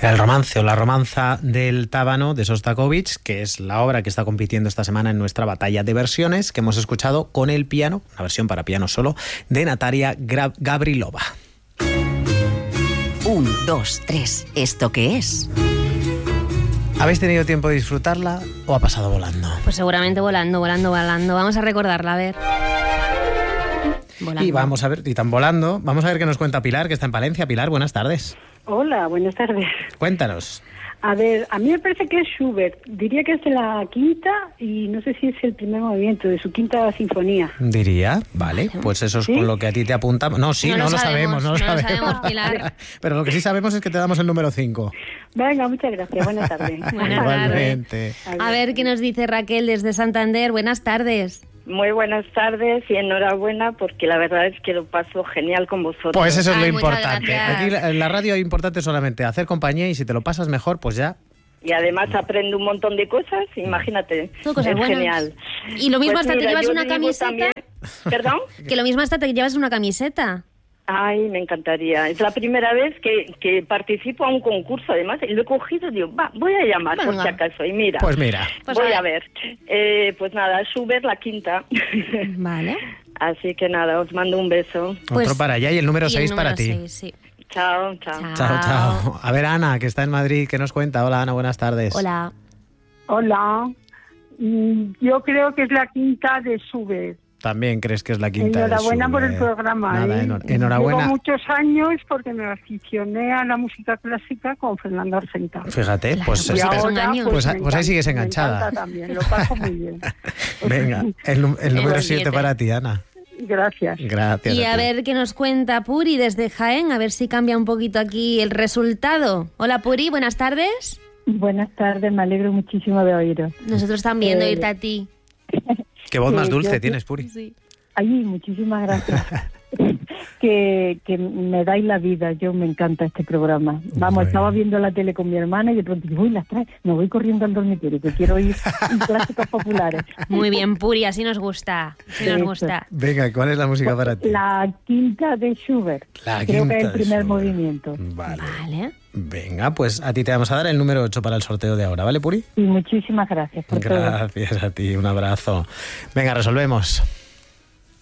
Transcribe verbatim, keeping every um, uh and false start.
El romance o la romanza del tábano de Sostakovich, que es la obra que está compitiendo esta semana en nuestra batalla de versiones, que hemos escuchado con el piano, una versión para piano solo, de Natalia Gra- Gavrilova. Un, dos, tres. ¿Esto qué es? ¿Habéis tenido tiempo de disfrutarla o ha pasado volando? Pues seguramente volando, volando, volando. Vamos a recordarla, a ver. Volando. Y vamos a ver, y tan volando, vamos a ver qué nos cuenta Pilar, que está en Palencia. Pilar, buenas tardes. Hola, buenas tardes. Cuéntanos. A ver, a mí me parece que es Schubert. Diría que es de la quinta y no sé si es el primer movimiento de su quinta sinfonía. Diría, vale, pues eso es ¿Sí? con lo que a ti te apuntamos. No, sí, no, No no lo lo sabemos, sabemos, no lo no lo sabemos. sabemos, Pilar. Pero lo que sí sabemos es que te damos el número cinco. Venga, muchas gracias. Buenas tardes. Buenas tardes. Igualmente. A ver qué nos dice Raquel desde Santander. Buenas tardes. Muy buenas tardes y enhorabuena porque la verdad es que lo paso genial con vosotros. Pues eso es Ay, lo muchas importante. gracias. Aquí la- en la radio es importante solamente hacer compañía y si te lo pasas mejor, pues ya. Y además aprendo un montón de cosas, imagínate. Todo cosas es buenas. genial. Y lo mismo Pues hasta te mira, llevas yo una digo camiseta. también- ¿Perdón? Que lo mismo hasta te llevas una camiseta. Ay, me encantaría. Es la primera vez que, que participo a un concurso, además, y lo he cogido y digo, va, voy a llamar por Venga. si acaso. Y mira, Pues mira. Pues voy a a ver. Eh, pues nada, Schubert, la quinta. Vale. Así que nada, os mando un beso. Pues- Otro para allá y el número Y el seis número para ti. seis, sí. Chao, chao. Chao. Chao, chao. A ver, Ana, que está en Madrid, ¿qué nos cuenta? Hola, Ana, buenas tardes. Hola. Hola. Mm, Yo creo que es la quinta de Schubert. También crees que es la quinta de Enhorabuena por el Schubert. programa. Nada, ¿eh? enhor- enhorabuena. Llevo muchos años porque me aficioné a la música clásica con Fernando Arcenta. Fíjate, Claro, pues, pues este- sí que son años. pues, me pues ahí encanta, sigues me enganchada. encanta también, lo paso muy bien. Venga, el, nu- el número El siete siete. para ti, Ana. Gracias. Gracias. Y a ti. ver qué nos cuenta Puri desde Jaén, a ver si cambia un poquito aquí el resultado. Hola Puri, buenas tardes. Buenas tardes, me alegro muchísimo de oíros. Nosotros también de Eh, oírte a ti. Qué voz más que dulce yo- tienes, Puri. Sí. Ay, muchísimas gracias. que, que me dais la vida, yo me encanta este programa. Vamos, Bueno. estaba viendo la tele con mi hermana y de pronto digo, uy, las trae, me voy corriendo al dormitorio, que quiero oír clásicos populares. Muy bien, Puri, así nos gusta. Así nos Eso. gusta. Venga, ¿cuál es la música para ti? La quinta de Schubert, La creo quinta que es el de primer Schubert. movimiento. Vale. Vale. Venga, pues a ti te vamos a dar el número ocho para el sorteo de ahora, ¿vale, Puri? Y muchísimas gracias por todo. Gracias a ti, un abrazo. Venga, resolvemos.